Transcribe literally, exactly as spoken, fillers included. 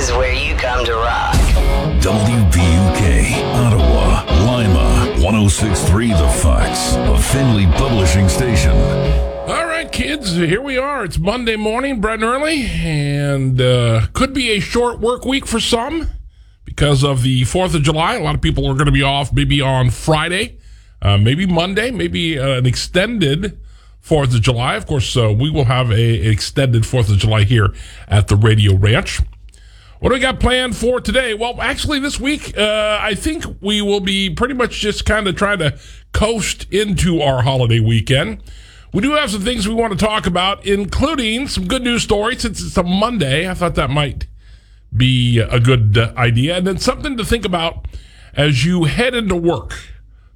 is where you come to rock. W B U K, Ottawa, Lima, one oh six point three The Fox, a Findlay Publishing station. All right, kids, here we are. It's Monday morning, bright and early, and uh, could be a short work week for some because of the fourth of July. A lot of people are going to be off maybe on Friday, uh, maybe Monday, maybe uh, an extended fourth of July. Of course, uh, we will have a, an extended fourth of July here at the Radio Ranch. What do we got planned for today? Well, actually, this week, uh, I think we will be pretty much just kind of trying to coast into our holiday weekend. We do have some things we want to talk about, including some good news stories. Since it's a Monday, I thought that might be a good uh, idea. And then something to think about as you head into work.